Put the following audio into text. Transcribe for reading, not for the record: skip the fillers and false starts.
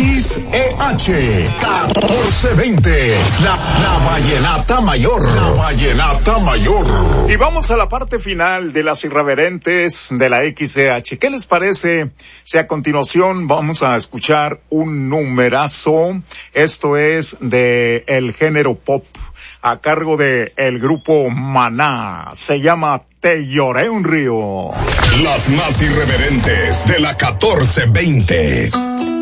XEH 1420, la vallenata mayor. La vallenata mayor. Y vamos a la parte final de las irreverentes de la XEH. ¿Qué les parece si a continuación vamos a escuchar un numerazo? Esto es de el género pop, a cargo de el grupo Maná. Se llama Te lloré un río. Las más irreverentes de la 1420.